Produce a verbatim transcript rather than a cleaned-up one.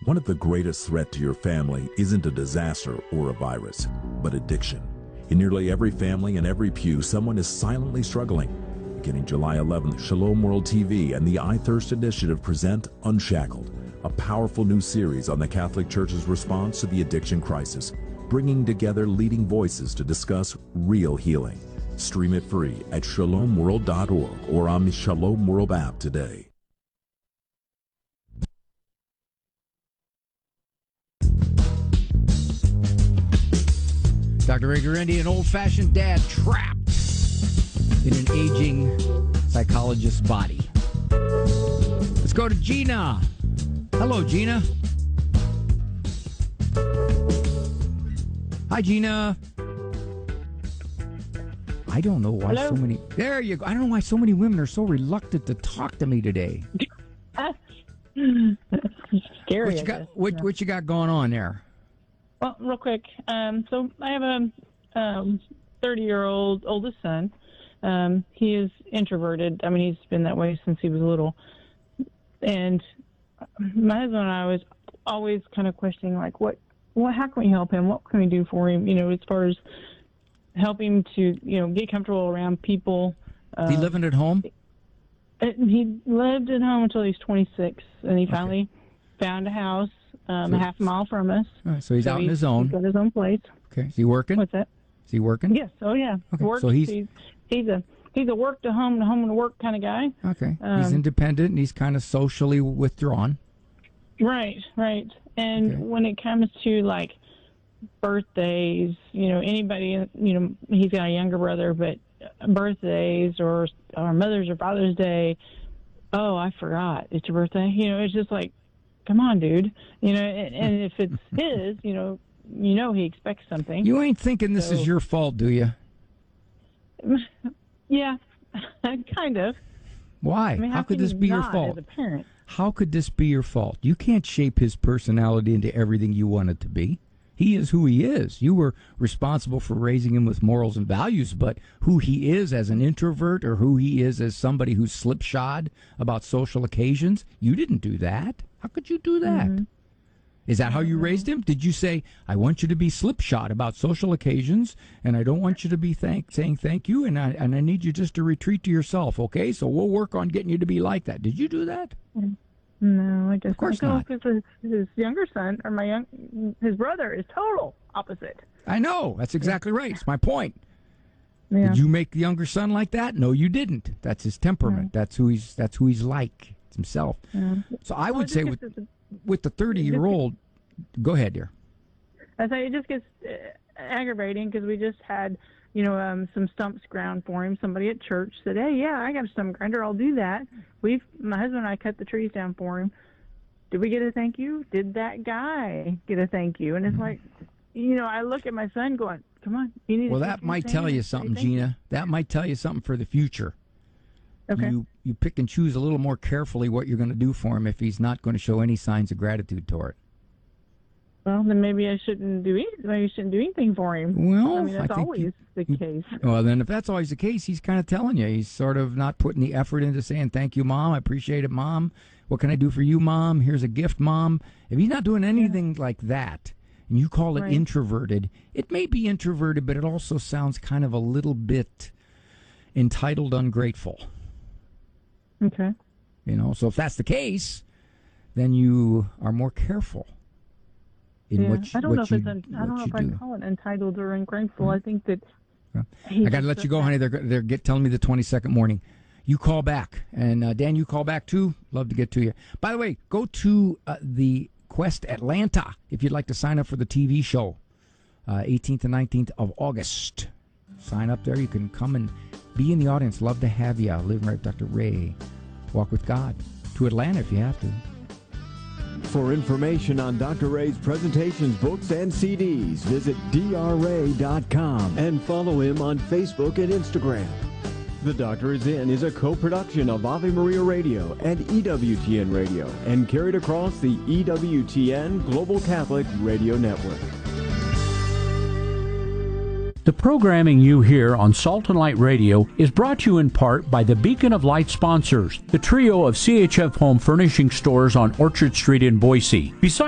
One of the greatest threats to your family isn't a disaster or a virus, but addiction. In nearly every family and every pew, someone is silently struggling. Beginning July eleventh, Shalom World T V and the I Thirst Initiative present Unshackled, a powerful new series on the Catholic Church's response to the addiction crisis, bringing together leading voices to discuss real healing. Stream it free at shalom world dot org or on the Shalom World app today. Doctor Ray Guarendi, an old-fashioned dad trapped in an aging psychologist's body. Let's go to Gina. Hello, Gina. Hi, Gina. I don't know why Hello? so many... There you go. I don't know why so many women are so reluctant to talk to me today. Scary. What you I got, guess. what, Yeah. what you got going on there? Well, real quick. Um, so I have a um, thirty-year-old oldest son. Um, he is introverted. I mean, he's been that way since he was little. And my husband and I was always kind of questioning, like, what, what, how can we help him? What can we do for him? You know, as far as help him to, you know, get comfortable around people. Um, Is he living at home? He lived at home until he was twenty-six, and he finally okay. found a house um, so, a half a mile from us. Right, so he's so out he's, on his own. He's got his own place. Okay. Is he working? What's that? Is he working? Yes. Oh, yeah. Okay. Works. So he's, he's he's a he's a work to home to home to work kind of guy. Okay. Um, he's independent and he's kind of socially withdrawn. Right. Right. And okay. when it comes to like birthdays, you know, anybody, you know, he's got a younger brother, but birthdays or or Mother's or Father's Day. Oh, I forgot. It's your birthday. You know, it's just like, come on, dude. You know, and, and if it's his, you know, you know he expects something. You ain't thinking this so, is your fault, do you? Yeah, kind of. Why? I mean, how, how could this be your fault? As a parent? How could this be your fault? You can't shape his personality into everything you want it to be. He is who he is. You were responsible for raising him with morals and values, but who he is as an introvert or who he is as somebody who's slipshod about social occasions, you didn't do that. How could you do that? Mm-hmm. Is that how you raised him? Did you say, I want you to be slipshod about social occasions, and I don't want you to be thank, saying thank you, and I, and I need you just to retreat to yourself, okay? So we'll work on getting you to be like that. Did you do that? Mm-hmm. No, I just of course not. not. His, his younger son, or my young, his brother, is total opposite. I know. That's exactly right. It's my point. Yeah. Did you make the younger son like that? No, you didn't. That's his temperament. Yeah. That's who he's. That's who he's like. It's himself. Yeah. So I well, would say with a, with the thirty-year-old, go ahead, dear. I say it just gets uh, aggravating because we just had, you know, um, some stumps ground for him. Somebody at church said, "Hey, yeah, I got a stump grinder. I'll do that." We've, my husband and I cut the trees down for him. Did we get a thank you? Did that guy get a thank you? And it's like, you know, I look at my son going, "Come on, you need." Well, to that might tell you something, Gina. That might tell you something for the future. Okay. You you pick and choose a little more carefully what you're going to do for him if he's not going to show any signs of gratitude toward it. Well, then maybe I shouldn't do anything. Maybe I shouldn't do anything for him. Well, I mean, that's I think always you, the you, case. Well, then if that's always the case, he's kind of telling you. He's sort of not putting the effort into saying, thank you, Mom. I appreciate it, Mom. What can I do for you, Mom? Here's a gift, Mom. If he's not doing anything yeah. like that, and you call it right. introverted, it may be introverted, but it also sounds kind of a little bit entitled ungrateful. Okay. You know, so if that's the case, then you are more careful. In yeah, what you, I don't what know if you, it's. Un- I don't know if do. I call it entitled or ungrateful. Mm-hmm. I think that. Yeah. I got to let you go, honey. They're they're get, telling me the twenty-second morning. You call back, and uh, Dan, you call back too. Love to get to you. By the way, go to uh, the Quest Atlanta if you'd like to sign up for the T V show, uh, eighteenth and nineteenth of August. Sign up there. You can come and be in the audience. Love to have you. Living Right with Doctor Ray. Walk with God. To Atlanta if you have to. For information on Doctor Ray's presentations, books, and C Ds, visit d r ray dot com and follow him on Facebook and Instagram. The Doctor Is In is a co-production of Ave Maria Radio and E W T N Radio and carried across the E W T N Global Catholic Radio Network. The programming you hear on Salt and Light Radio is brought to you in part by the Beacon of Light sponsors, the trio of C H F Home Furnishing stores on Orchard Street in Boise. Besides